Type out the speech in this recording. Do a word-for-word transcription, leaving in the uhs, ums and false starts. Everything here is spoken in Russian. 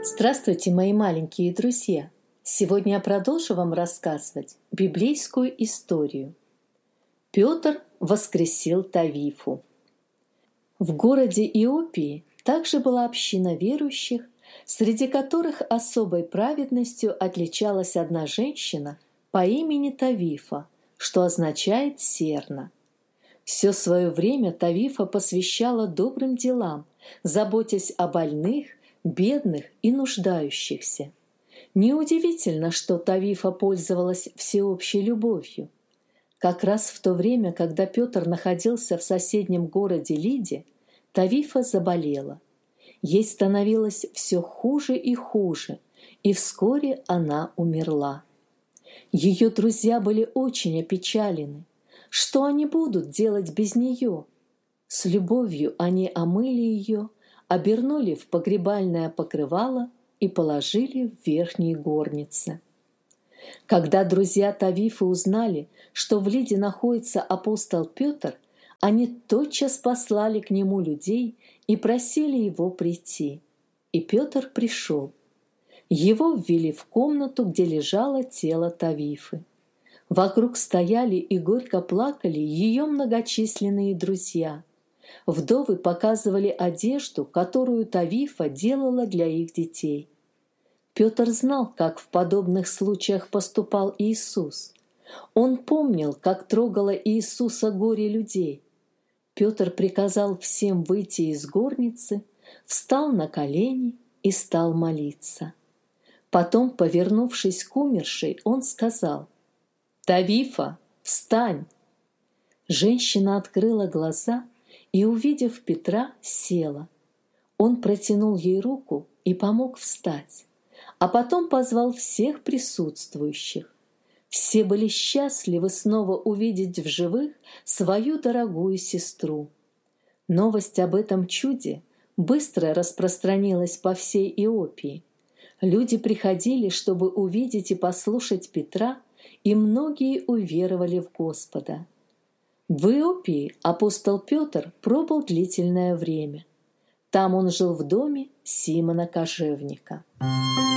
Здравствуйте, мои маленькие друзья! Сегодня я продолжу вам рассказывать библейскую историю. Петр воскресил Тавифу. В городе Иопии также была община верующих, среди которых особой праведностью отличалась одна женщина по имени Тавифа, что означает «серна». Все свое время Тавифа посвящала добрым делам, заботясь о больных, бедных и нуждающихся. Неудивительно, что Тавифа пользовалась всеобщей любовью. Как раз в то время, когда Петр находился в соседнем городе Лиде, Тавифа заболела. Ей становилось все хуже и хуже, и вскоре она умерла. Ее друзья были очень опечалены. Что они будут делать без нее? С любовью они омыли ее, обернули в погребальное покрывало и положили в верхней горнице. Когда друзья Тавифы узнали, что в Лиде находится апостол Петр, они тотчас послали к нему людей и просили его прийти. И Петр пришел. Его ввели в комнату, где лежало тело Тавифы. Вокруг стояли и горько плакали ее многочисленные друзья. Вдовы показывали одежду, которую Тавифа делала для их детей. Петр знал, как в подобных случаях поступал Иисус. Он помнил, как трогало Иисуса горе людей. Петр приказал всем выйти из горницы, встал на колени и стал молиться. Потом, повернувшись к умершей, он сказал: «Тавифа, встань!» Женщина открыла глаза и, увидев Петра, села. Он протянул ей руку и помог встать, а потом позвал всех присутствующих. Все были счастливы снова увидеть в живых свою дорогую сестру. Новость об этом чуде быстро распространилась по всей Иопии. Люди приходили, чтобы увидеть и послушать Петра, и многие уверовали в Господа. В Иопии апостол Петр пробыл длительное время. Там он жил в доме Симона Кожевника.